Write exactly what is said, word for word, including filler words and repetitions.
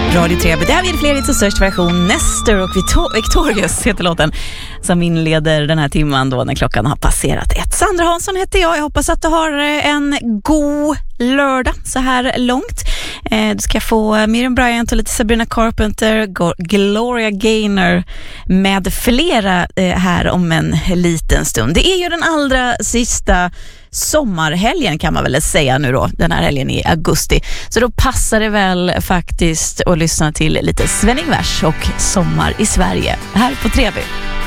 Radio Treby. Det här är fler i störst version. Nestor och Victor- Victorious heter låten som inleder den här timman då när klockan har passerat ett. Sandra Hansson heter jag. Jag hoppas att du har en god lördag så här långt. Du ska få Miriam Bryant och lite Sabrina Carpenter, Gloria Gaynor med flera här om en liten stund. Det är ju den allra sista sommarhelgen kan man väl säga nu då, den här helgen i augusti. Så då passar det väl faktiskt att lyssna till lite Sven-Ingvars och Sommar i Sverige här på Treby.